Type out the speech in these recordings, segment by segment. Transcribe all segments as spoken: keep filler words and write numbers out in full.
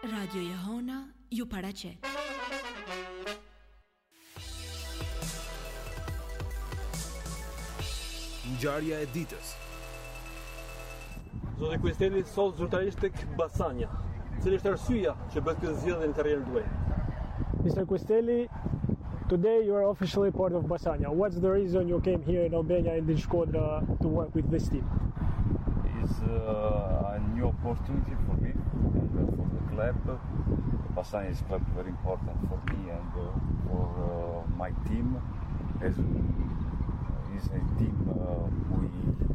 Radio Jehona ju paraqet. Ngjarja e ditës. Zoti Kuesteli sot zyrtarisht tek Basanja. Cili është arsyeja që bën këtë zgjedhje në karrierën tuaj? Mister Kuesteli, today you are officially part of Basanja. What's the reason you came here in Albania and in Shkodra to work with this team? It's uh, a new opportunity for me and for the club. Basanja is a club very important for me and uh, for uh, my team. As is a team uh, we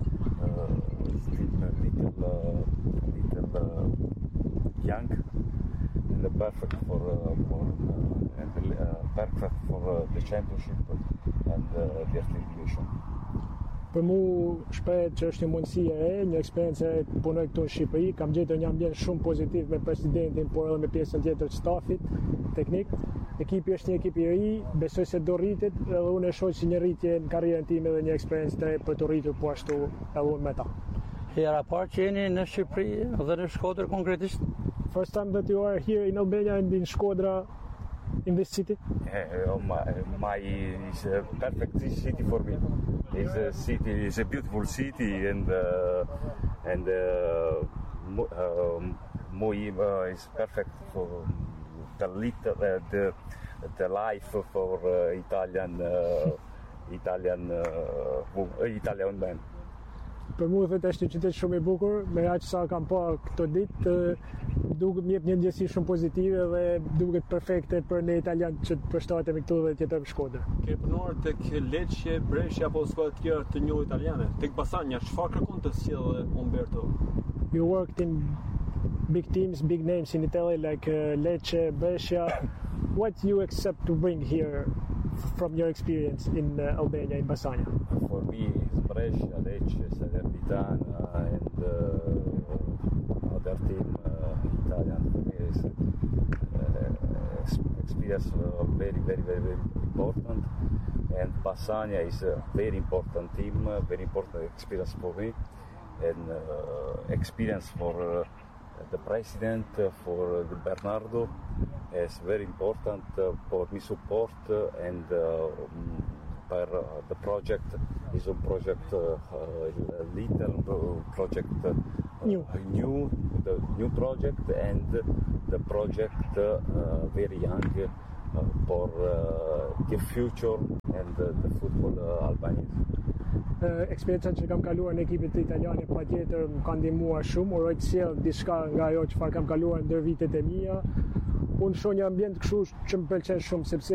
uh, is team a little uh, little uh, young and uh, perfect for uh, for uh, and uh, perfect for uh, the championship and uh, the division. Për mu shprehet që është një mundësi e re, një eksperiencë e re të punoj këtu në Shqipëri. Kam gjetur një ambient shumë pozitiv me presidentin, por edhe me pjesën tjetër të stafit teknik. Ekipi është një ekip i ri, besoj se do rritet edhe unë e shoh si një rritje në karrierën time dhe një eksperiencë të re për të rritur po ashtu edhe unë me ta. Hera parë që jeni në Shqipëri dhe në Shkodër konkretisht? First time that you are here in Albania and in Shkodra in this city? Uh, my, my is a perfect city for me. It's a city, it's a beautiful city, and uh, and uh, uh, muy uh, is perfect for the little uh, the the life for uh, Italian uh, Italian uh, Italian man. Për mua vetë është një qytet shumë i bukur, me aq sa kam pa këto ditë, duket më jep një ndjesi shumë pozitive dhe duket perfekte për ne italian që të përshtatemi këtu dhe të jetojmë në Shkodër. Ke punuar tek Lecce, Brescia apo skuadra të tjera të njohur italiane? Tek Basanja, çfarë kërkon të sjellë Umberto? You worked in big teams, big names in Italy like uh, Lecce, Brescia. What you accept to bring here from your experience in uh, Albania, in Basanja? For me, it's Brescia, Lecce, Salernitana, and uh, other team uh, Italian. For me, is uh, experience uh, very, very, very, very important. And Basanja is a very important team, uh, very important experience for me, and uh, experience for uh, the president, uh, for uh, Bernardo. Is very important uh, for me support uh, and uh, per uh, the project is a project uh, a little project uh, new new the new project and the project uh, very young uh, for uh, the future and uh, the football uh, Albanese. Uh, Eksperiencën që kam kaluar në ekipet italiane patjetër më ka ndihmuar shumë, uroj të sjell diçka nga ajo çfarë kam kaluar ndër vitet e mia. Unë shoh një ambient kështu që më pëlqen shumë sepse